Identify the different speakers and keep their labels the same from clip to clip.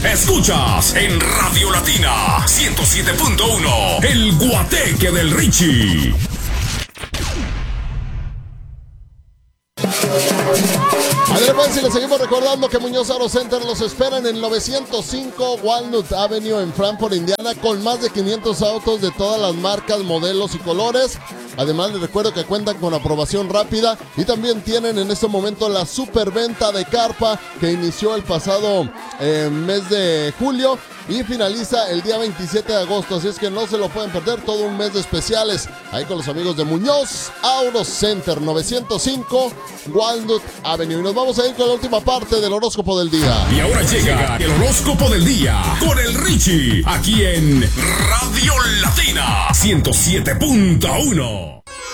Speaker 1: Escuchas en Radio Latina 107.1 El Guateque del Richie.
Speaker 2: Además, y le seguimos recordando que Muñoz Auto Center los espera en el 905 Walnut Avenue en Frankfort, Indiana, con más de 500 autos de todas las marcas, modelos y colores. Además, les recuerdo que cuentan con aprobación rápida y también tienen en este momento la superventa de carpa que inició el pasado mes de julio y finaliza el día 27 de agosto. Así es que no se lo pueden perder, todo un mes de especiales ahí con los amigos de Muñoz Auto Center, 905 Walnut Avenue. Y nos vamos a ir con la última parte del horóscopo del día.
Speaker 1: Y ahora llega el horóscopo del día con el Richie, aquí en Radio Latina 107.1.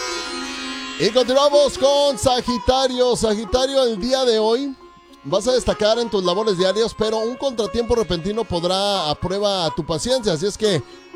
Speaker 2: Y continuamos con Sagitario. Sagitario, el día de hoy vas a destacar en tus labores diarias, pero un contratiempo repentino podrá a prueba tu paciencia. Así es que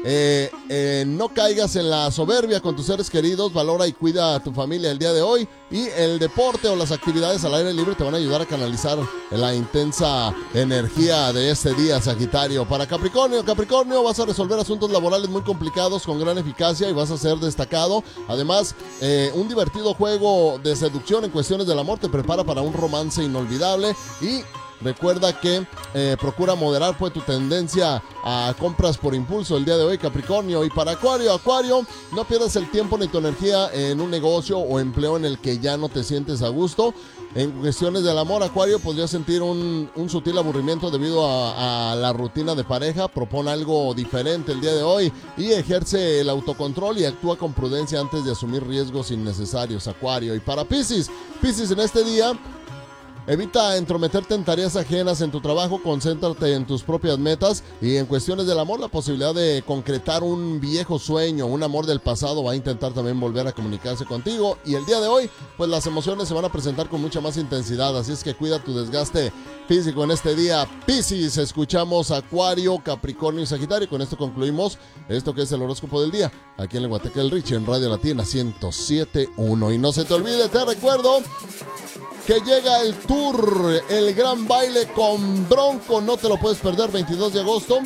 Speaker 2: no caigas en la soberbia con tus seres queridos. Valora y cuida a tu familia el día de hoy. Y el deporte o las actividades al aire libre te van a ayudar a canalizar la intensa energía de este día, Sagitario. Para Capricornio, vas a resolver asuntos laborales muy complicados con gran eficacia y vas a ser destacado. Además, un divertido juego de seducción en cuestiones del amor te prepara para un romance inolvidable. Y recuerda que procura moderar pues tu tendencia a compras por impulso el día de hoy, Capricornio. Y para Acuario, no pierdas el tiempo ni tu energía en un negocio o empleo en el que ya no te sientes a gusto. En cuestiones del amor, Acuario, podrías sentir un sutil aburrimiento debido a la rutina de pareja. Propone algo diferente el día de hoy y ejerce el autocontrol y actúa con prudencia antes de asumir riesgos innecesarios, Acuario. Y para Piscis, en este día, evita entrometerte en tareas ajenas en tu trabajo, concéntrate en tus propias metas. Y en cuestiones del amor, la posibilidad de concretar un viejo sueño, un amor del pasado, va a intentar también volver a comunicarse contigo. Y el día de hoy, pues las emociones se van a presentar con mucha más intensidad, así es que cuida tu desgaste físico en este día, Piscis. Escuchamos Acuario, Capricornio y Sagitario. Con esto concluimos esto que es el horóscopo del día, aquí en el Guateque del Richie, en Radio Latina 107.1. Y no se te olvide, te recuerdo que llega el tour, el gran baile con Bronco, no te lo puedes perder, 22 de agosto,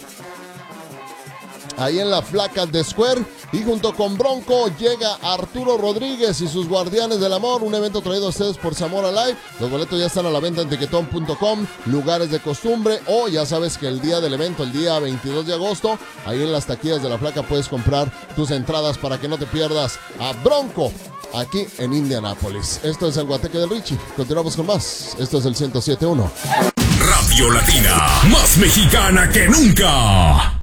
Speaker 2: ahí en la Flaca de Square. Y junto con Bronco llega Arturo Rodríguez y sus Guardianes del Amor, un evento traído a ustedes por Zamora Live. Los boletos ya están a la venta en tiquetón.com, lugares de costumbre, o ya sabes que el día del evento, el día 22 de agosto, ahí en las taquillas de la Flaca puedes comprar tus entradas para que no te pierdas a Bronco aquí en Indianápolis. Esto es el Guateque del Richie. Continuamos con más. Esto es el 107.1.
Speaker 1: Radio Latina, más mexicana que nunca.